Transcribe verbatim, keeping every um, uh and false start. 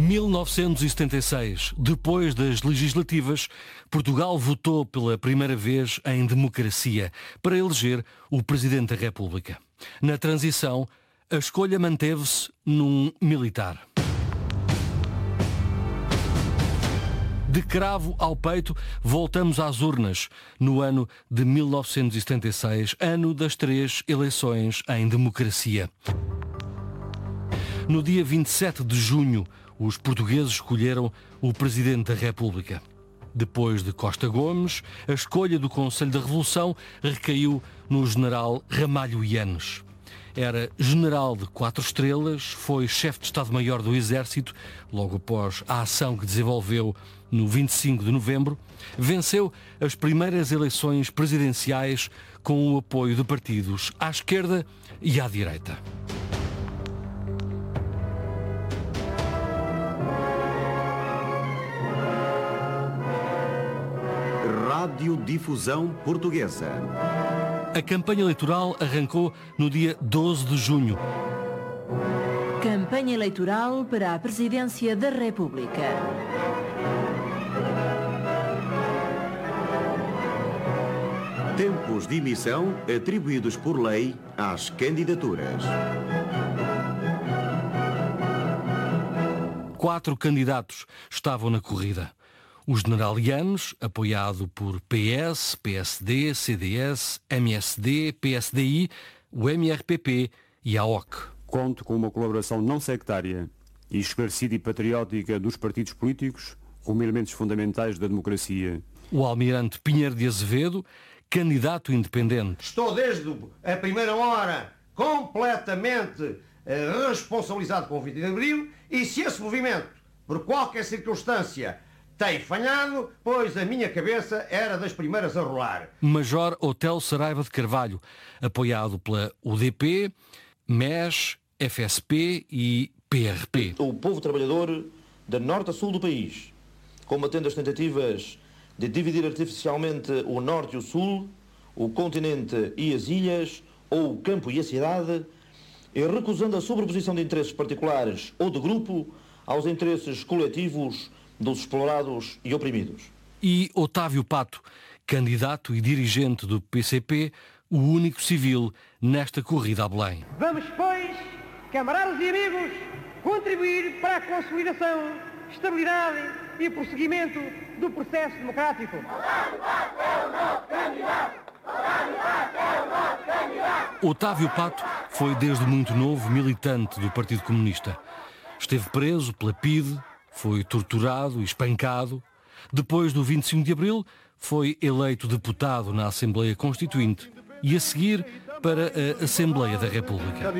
mil novecentos e setenta e seis, depois das legislativas, Portugal votou pela primeira vez em democracia para eleger o Presidente da República. Na transição, a escolha manteve-se num militar. De cravo ao peito, voltamos às urnas no ano de mil novecentos e setenta e seis, ano das três eleições em democracia. No dia vinte e sete de junho, os portugueses escolheram o Presidente da República. Depois de Costa Gomes, a escolha do Conselho da Revolução recaiu no general Ramalho Yanes. Era general de quatro estrelas, foi chefe de Estado-Maior do Exército, logo após a ação que desenvolveu no vinte e cinco de novembro, venceu as primeiras eleições presidenciais com o apoio de partidos à esquerda e à direita. Radiodifusão Portuguesa. A campanha eleitoral arrancou no dia doze de junho. Campanha eleitoral para a Presidência da República. Tempos de emissão atribuídos por lei às candidaturas. Quatro candidatos estavam na corrida. O general Yanes, apoiado por P S, P S D, C D S, M S D, P S D I, o M R P P e a O C. Conto com uma colaboração não sectária e esclarecida e patriótica dos partidos políticos como elementos fundamentais da democracia. O almirante Pinheiro de Azevedo, candidato independente. Estou desde a primeira hora completamente eh, responsabilizado com o vinte de abril e se esse movimento, por qualquer circunstância, tem falhado, pois a minha cabeça era das primeiras a rolar. Major Otelo Saraiva de Carvalho, apoiado pela U D P, M E S, F S P e P R P. O povo trabalhador de norte a sul do país, combatendo as tentativas de dividir artificialmente o norte e o sul, o continente e as ilhas, ou o campo e a cidade, e recusando a sobreposição de interesses particulares ou de grupo aos interesses coletivos dos explorados e oprimidos. E Otávio Pato, candidato e dirigente do P C P, o único civil nesta corrida a Belém. Vamos, pois, camaradas e amigos, contribuir para a consolidação, estabilidade e prosseguimento do processo democrático. Otávio Pato foi desde muito novo militante do Partido Comunista. Esteve preso pela P I D, foi torturado e espancado. Depois do vinte e cinco de abril, foi eleito deputado na Assembleia Constituinte e a seguir para a Assembleia da República.